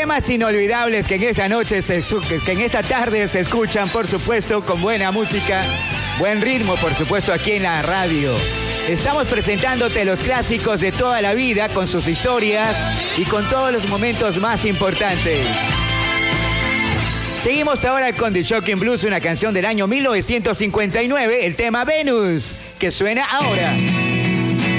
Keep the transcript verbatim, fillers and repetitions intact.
Temas inolvidables que en esta noche, se, que en esta tarde se escuchan, por supuesto, con buena música, buen ritmo, por supuesto, aquí en la radio. Estamos presentándote los clásicos de toda la vida con sus historias y con todos los momentos más importantes. Seguimos ahora con The Shocking Blues, una canción del año mil novecientos cincuenta y nueve, el tema Venus, que suena ahora.